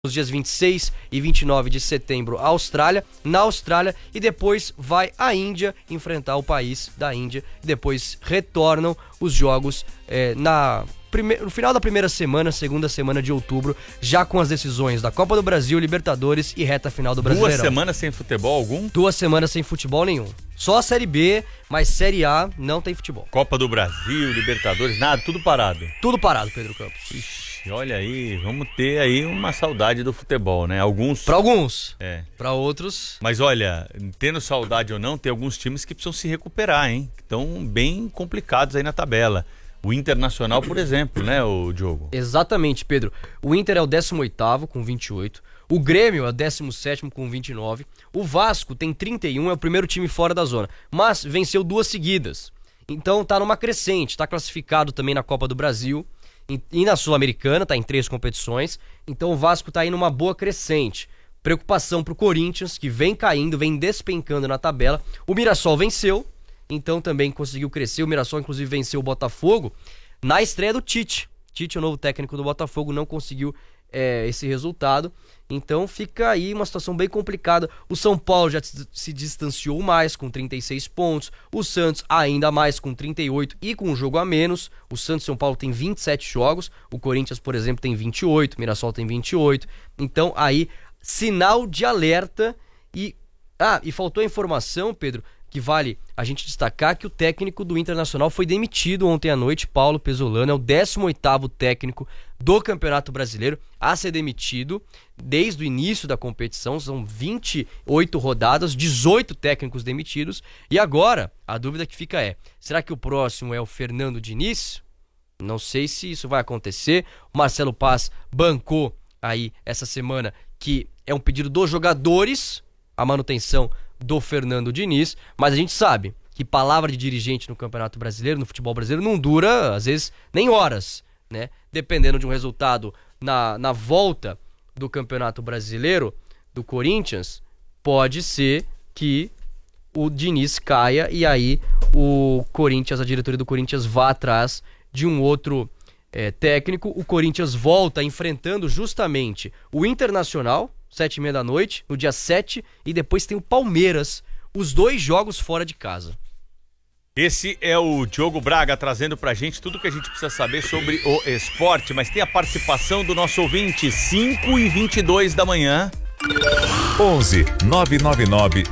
nos dias 26 e 29 de setembro, a Austrália, na Austrália, e depois vai à Índia enfrentar o país da Índia, e depois retornam os jogos no final da primeira semana, segunda semana de outubro, já com as decisões da Copa do Brasil, Libertadores e reta final do Brasileirão. 2 semanas sem futebol algum? 2 semanas sem futebol nenhum. Só a Série B, mas Série A não tem futebol. Copa do Brasil, Libertadores, nada, tudo parado. Tudo parado, Pedro Campos. Ixi, olha aí, vamos ter aí uma saudade do futebol, né? Para alguns. Para outros. Mas olha, tendo saudade ou não, tem alguns times que precisam se recuperar, hein? Que estão bem complicados aí na tabela. O Internacional, por exemplo, né, o Diogo? Exatamente, Pedro. O Inter é o 18º com 28. O Grêmio é o 17º com 29. O Vasco tem 31, é o primeiro time fora da zona. Mas venceu 2 seguidas. Então tá numa crescente, tá classificado também na Copa do Brasil. E na Sul-Americana, tá em 3 competições. Então o Vasco tá aí numa boa crescente. Preocupação pro Corinthians, que vem caindo, vem despencando na tabela. O Mirassol venceu, então também conseguiu crescer. O Mirassol, inclusive, venceu o Botafogo na estreia do Tite. Tite, o novo técnico do Botafogo, não conseguiu esse resultado. Então fica aí uma situação bem complicada. O São Paulo já se distanciou mais, com 36 pontos. O Santos ainda mais, com 38 e com um jogo a menos. O Santos e São Paulo tem 27 jogos. O Corinthians, por exemplo, tem 28. O Mirassol tem 28. Então aí, sinal de alerta. E faltou a informação, Pedro, que vale a gente destacar, que o técnico do Internacional foi demitido ontem à noite. Paulo Pesolano é o 18º técnico do Campeonato Brasileiro a ser demitido desde o início da competição. São 28 rodadas, 18 técnicos demitidos. E agora, a dúvida que fica é, será que o próximo é o Fernando Diniz? Não sei se isso vai acontecer. O Marcelo Paz bancou aí essa semana que é um pedido dos jogadores, a manutenção do Fernando Diniz, mas a gente sabe que palavra de dirigente no Campeonato Brasileiro, no futebol brasileiro, não dura, às vezes, nem horas, né? Dependendo de um resultado na volta do Campeonato Brasileiro do Corinthians, pode ser que o Diniz caia e aí o Corinthians, a diretoria do Corinthians, vá atrás de um outro técnico. O Corinthians volta enfrentando justamente o Internacional, 7h30 da noite, no dia 7, e depois tem o Palmeiras, os 2 jogos fora de casa. Esse é o Diogo Braga trazendo pra gente tudo que a gente precisa saber sobre o esporte, mas tem a participação do nosso ouvinte, 5h22 da manhã. 11 999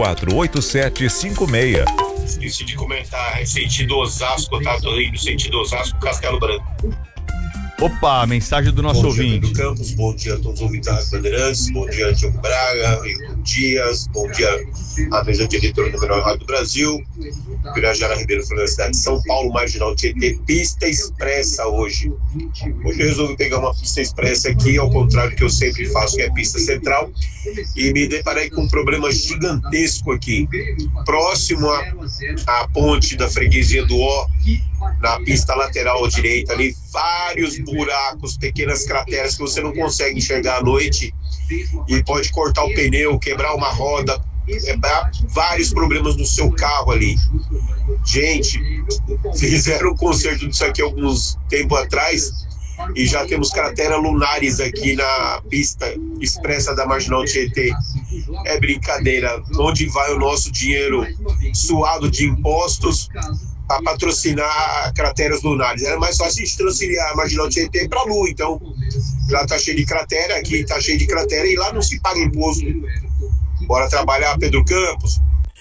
048756. Esqueci de comentar, sentido Osasco, tá? Tô indo sentido Osasco, Castelo Branco. Opa, mensagem do nosso ouvinte. Bom dia, Pedro Campos, bom dia a todos os ouvintes da Rádio Bandeirantes, bom dia, Diogo Braga, Hilton Dias, bom dia a mesa diretora do Menor Rádio do Brasil, Pirajara Ribeiro, falando da cidade de São Paulo, Marginal Tietê, pista expressa hoje. Hoje eu resolvi pegar uma pista expressa aqui, ao contrário do que eu sempre faço, que é pista central, e me deparei com um problema gigantesco aqui, próximo à ponte da freguesia do Ó, na pista lateral direita ali, vários buracos, pequenas crateras que você não consegue enxergar à noite e pode cortar o pneu, quebrar uma roda, vários problemas no seu carro ali. Gente, fizeram um conserto disso aqui alguns tempo atrás e já temos crateras lunares aqui na pista expressa da Marginal Tietê. É brincadeira. Onde vai o nosso dinheiro suado de impostos para patrocinar crateras lunares? Era mais fácil de transferir a Marginal Tietê para a Lua. Então, lá tá cheio de cratera, aqui tá cheio de cratera e lá não se paga imposto. Bora trabalhar, Pedro Campos.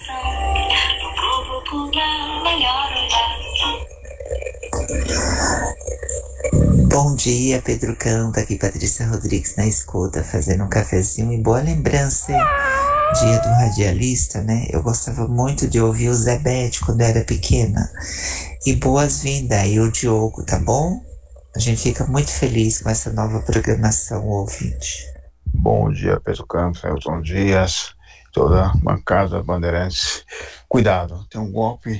Bom dia, Pedro Campos, aqui Patrícia Rodrigues na escuta, fazendo um cafezinho e boa lembrança, hein? Dia do radialista, né? Eu gostava muito de ouvir o Zé Bete quando eu era pequena. E boas-vindas aí, o Diogo, tá bom? A gente fica muito feliz com essa nova programação, ouvinte. Bom dia, Pedro Campos, Elton Dias, toda a bancada Bandeirantes. Cuidado, tem um golpe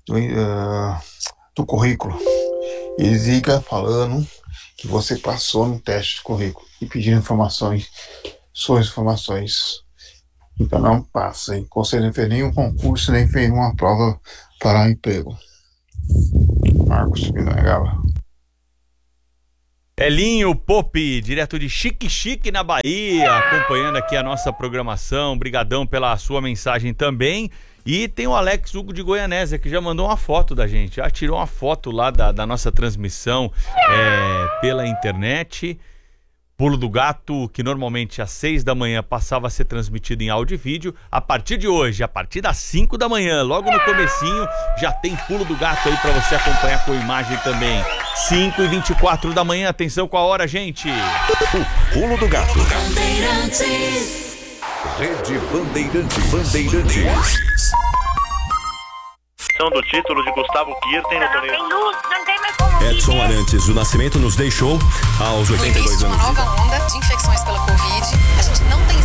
do currículo. E fica falando que você passou no teste de currículo e pedindo informações, suas informações. Então não passa, hein? Você não fez nenhum concurso, nem fez uma prova para emprego. Marcos Pinagala. Elinho Pope, direto de Xique na Bahia, acompanhando aqui a nossa programação. Brigadão pela sua mensagem também. E tem o Alex Hugo de Goianésia, que já mandou uma foto da gente, já tirou uma foto lá da nossa transmissão pela internet. Pulo do Gato, que normalmente às 6 da manhã passava a ser transmitido em áudio e vídeo. A partir de hoje, a partir das 5 da manhã, logo no comecinho, já tem Pulo do Gato aí pra você acompanhar com imagem também. 5h24 da manhã, atenção com a hora, gente. O Pulo do Gato. Rede Bandeirantes. Do título de Gustavo Kirten no torneio. Não tem mais como Edson Arantes do Nascimento nos deixou aos 82 anos. Uma nova onda de infecções pela Covid. A gente não tem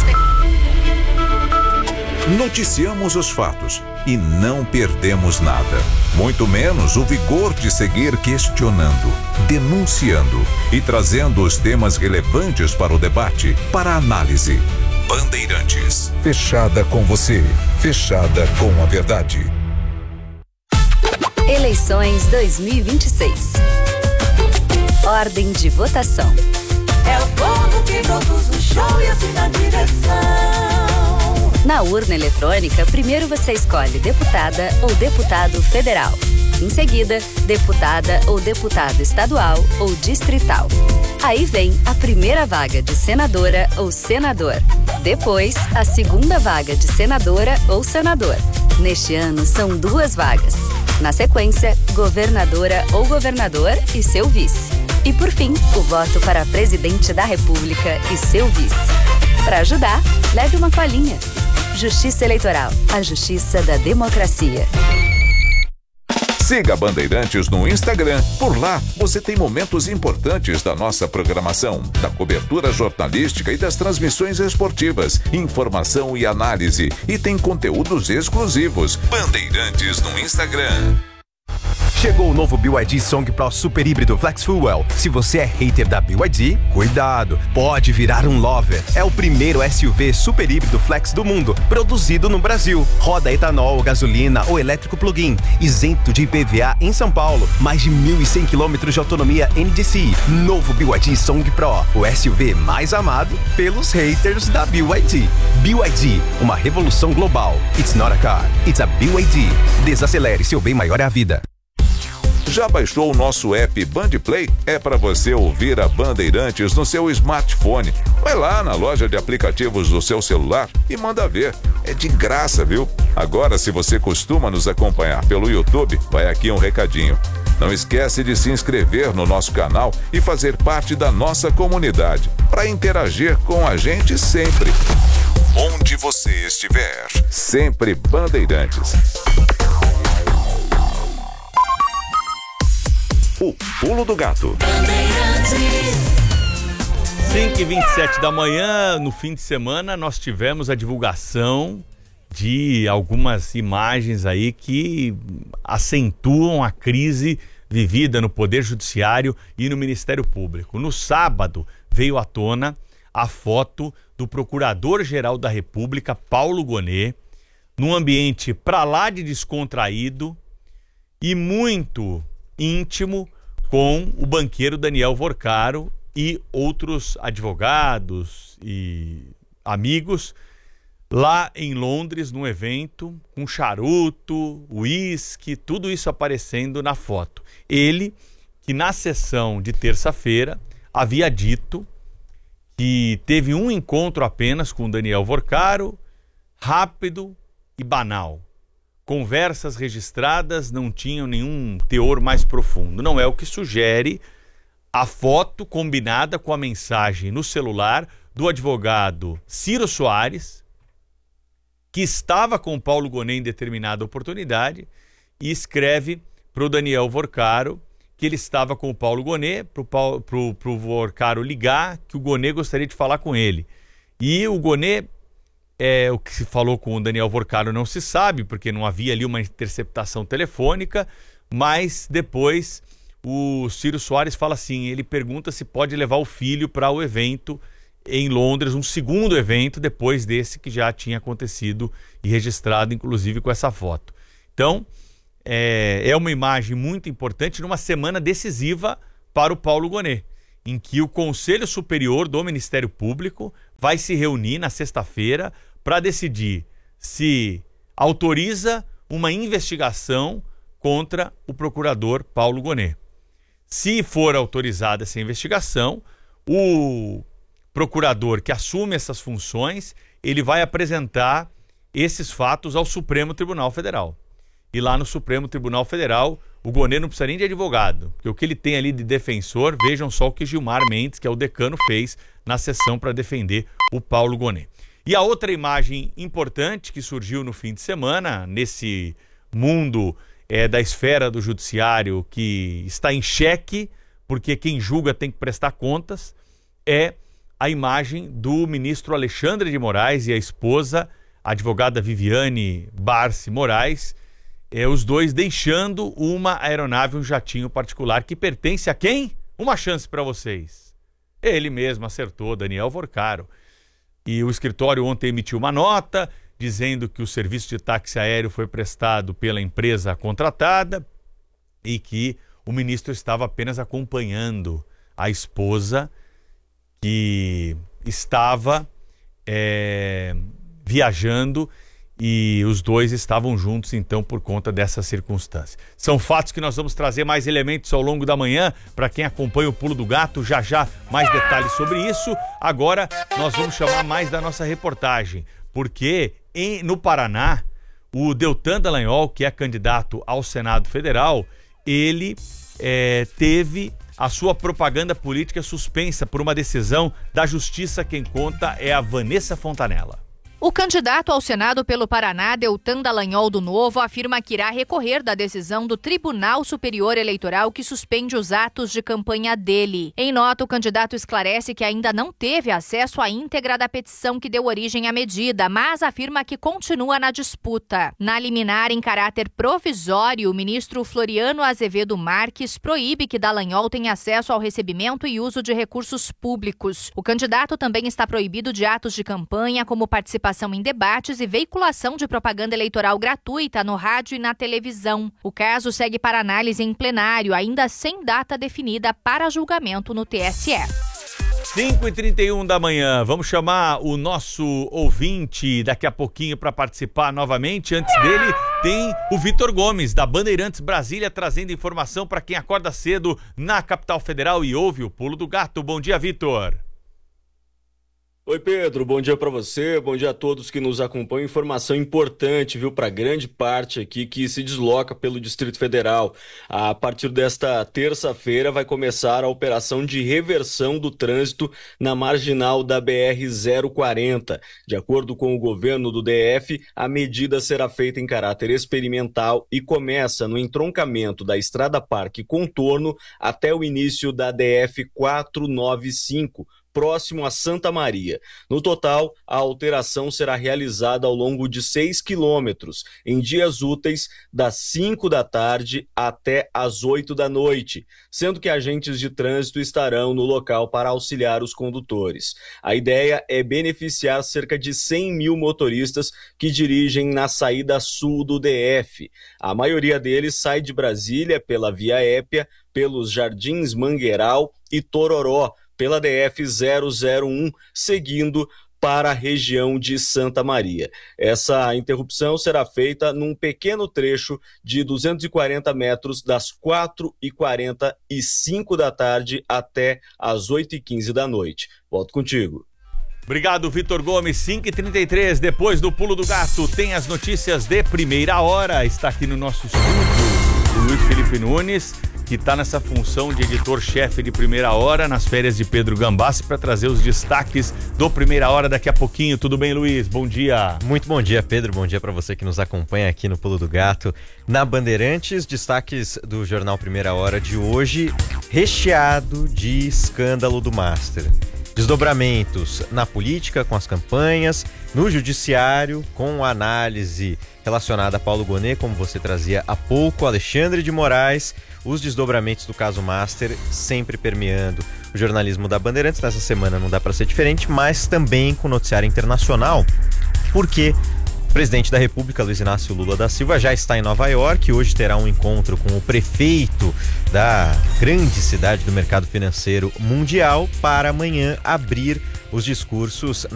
Noticiamos os fatos e não perdemos nada. Muito menos o vigor de seguir questionando, denunciando e trazendo os temas relevantes para o debate, para a análise. Bandeirantes. Fechada com você. Fechada com a verdade. Eleições 2026. Ordem de votação. É o povo que produz o show e assina a direção. Na urna eletrônica, primeiro você escolhe deputada ou deputado federal. Em seguida, deputada ou deputado estadual ou distrital. Aí vem a primeira vaga de senadora ou senador. Depois, a segunda vaga de senadora ou senador. Neste ano, são 2 vagas. Na sequência, governadora ou governador e seu vice. E por fim, o voto para presidente da República e seu vice. Para ajudar, leve uma colinha. Justiça Eleitoral, a justiça da democracia. Siga Bandeirantes no Instagram. Por lá, você tem momentos importantes da nossa programação, da cobertura jornalística e das transmissões esportivas, informação e análise. E tem conteúdos exclusivos. Bandeirantes no Instagram. Chegou o novo BYD Song Pro Super Híbrido Flex Fuel. Se você é hater da BYD, cuidado, pode virar um lover. É o primeiro SUV super híbrido flex do mundo, produzido no Brasil. Roda etanol, gasolina ou elétrico plug-in, isento de IPVA em São Paulo. Mais de 1.100 km de autonomia NDCi. Novo BYD Song Pro, o SUV mais amado pelos haters da BYD. BYD, uma revolução global. It's not a car, it's a BYD. Desacelere, seu bem maior é a vida. Já baixou o nosso app Bandplay? É para você ouvir a Bandeirantes no seu smartphone. Vai lá na loja de aplicativos do seu celular e manda ver. É de graça, viu? Agora, se você costuma nos acompanhar pelo YouTube, vai aqui um recadinho. Não esquece de se inscrever no nosso canal e fazer parte da nossa comunidade, para interagir com a gente sempre. Onde você estiver, sempre Bandeirantes. O Pulo do Gato. 5h27 da manhã, no fim de semana, nós tivemos a divulgação de algumas imagens aí que acentuam a crise vivida no Poder Judiciário e no Ministério Público. No sábado, veio à tona a foto do Procurador-Geral da República, Paulo Gonet, num ambiente pra lá de descontraído e muito íntimo com o banqueiro Daniel Vorcaro e outros advogados e amigos lá em Londres, num evento com charuto, uísque, tudo isso aparecendo na foto. Ele, que na sessão de terça-feira havia dito que teve um encontro apenas com o Daniel Vorcaro, rápido e banal. Conversas registradas não tinham nenhum teor mais profundo. Não é o que sugere a foto combinada com a mensagem no celular do advogado Ciro Soares, que estava com Paulo Gonet em determinada oportunidade, e escreve para o Daniel Vorcaro que ele estava com o Paulo Gonet, para o Vorcaro ligar, que o Gonet gostaria de falar com ele. E o Gonet... o que se falou com o Daniel Vorcaro não se sabe, porque não havia ali uma interceptação telefônica, mas depois o Ciro Soares fala assim, ele pergunta se pode levar o filho para o evento em Londres, um segundo evento depois desse que já tinha acontecido e registrado, inclusive com essa foto. Então, é uma imagem muito importante numa semana decisiva para o Paulo Gonet. em que o Conselho Superior do Ministério Público vai se reunir na sexta-feira para decidir se autoriza uma investigação contra o procurador Paulo Gonet. Se for autorizada essa investigação, o procurador que assume essas funções, ele vai apresentar esses fatos ao Supremo Tribunal Federal. E lá no Supremo Tribunal Federal, o Gonet não precisa nem de advogado, porque o que ele tem ali de defensor, vejam só o que Gilmar Mendes, que é o decano, fez na sessão para defender o Paulo Gonet. E a outra imagem importante que surgiu no fim de semana, nesse mundo da esfera do judiciário que está em xeque, porque quem julga tem que prestar contas, é a imagem do ministro Alexandre de Moraes e a esposa, a advogada Viviane Barsi Moraes, os dois deixando uma aeronave, um jatinho particular que pertence a quem? Uma chance para vocês. Ele mesmo acertou, Daniel Vorcaro. E o escritório ontem emitiu uma nota dizendo que o serviço de táxi aéreo foi prestado pela empresa contratada e que o ministro estava apenas acompanhando a esposa que estava viajando, e os dois estavam juntos, então, por conta dessa circunstância. São fatos que nós vamos trazer mais elementos ao longo da manhã. Para quem acompanha o Pulo do Gato, já mais detalhes sobre isso. Agora, nós vamos chamar mais da nossa reportagem, porque no Paraná, o Deltan Dallagnol, que é candidato ao Senado Federal, ele teve a sua propaganda política suspensa por uma decisão da Justiça. Quem conta é a Vanessa Fontanella. O candidato ao Senado pelo Paraná, Deltan Dallagnol do Novo, afirma que irá recorrer da decisão do Tribunal Superior Eleitoral que suspende os atos de campanha dele. Em nota, o candidato esclarece que ainda não teve acesso à íntegra da petição que deu origem à medida, mas afirma que continua na disputa. Na liminar em caráter provisório, o ministro Floriano Azevedo Marques proíbe que Dallagnol tenha acesso ao recebimento e uso de recursos públicos. O candidato também está proibido de atos de campanha, como participação em debates e veiculação de propaganda eleitoral gratuita no rádio e na televisão. O caso segue para análise em plenário, ainda sem data definida para julgamento no TSE. 5h31 da manhã, vamos chamar o nosso ouvinte daqui a pouquinho para participar novamente. Antes dele tem o Vitor Gomes, da Bandeirantes Brasília, trazendo informação para quem acorda cedo na capital federal e ouve o Pulo do Gato. Bom dia, Vitor. Oi, Pedro, bom dia para você, bom dia a todos que nos acompanham. Informação importante, viu, para grande parte aqui que se desloca pelo Distrito Federal. A partir desta terça-feira vai começar a operação de reversão do trânsito na marginal da BR-040. De acordo com o governo do DF, a medida será feita em caráter experimental e começa no entroncamento da Estrada Parque Contorno até o início da DF-495, próximo a Santa Maria. No total, a alteração será realizada ao longo de 6 quilômetros, em dias úteis, das 5 da tarde até as 8 da noite, sendo que agentes de trânsito estarão no local para auxiliar os condutores. A ideia é beneficiar cerca de 100 mil motoristas que dirigem na saída sul do DF. A maioria deles sai de Brasília pela Via Épia, pelos Jardins Mangueiral e Tororó, pela DF-001, seguindo para a região de Santa Maria. Essa interrupção será feita num pequeno trecho de 240 metros das 4h45 da tarde até as 8h15 da noite. Volto contigo. Obrigado, Vitor Gomes. 5h33, depois do Pulo do Gato, tem as notícias de primeira hora. Está aqui no nosso estúdio o Luiz Felipe Nunes, que está nessa função de editor-chefe de Primeira Hora, nas férias de Pedro Gambassi, para trazer os destaques do Primeira Hora daqui a pouquinho. Tudo bem, Luiz? Bom dia. Muito bom dia, Pedro. Bom dia para você que nos acompanha aqui no Pulo do Gato. Na Bandeirantes, destaques do Jornal Primeira Hora de hoje, recheado de escândalo do Master. Desdobramentos na política, com as campanhas, no judiciário, com a análise relacionada a Paulo Gonet, como você trazia há pouco, Alexandre de Moraes, os desdobramentos do caso Master sempre permeando o jornalismo da Bandeirantes. Nessa semana não dá para ser diferente, mas também com o noticiário internacional, porque O presidente da República, Luiz Inácio Lula da Silva, já está em Nova York. Hoje terá um encontro com o prefeito da grande cidade do mercado financeiro mundial para amanhã abrir os discursos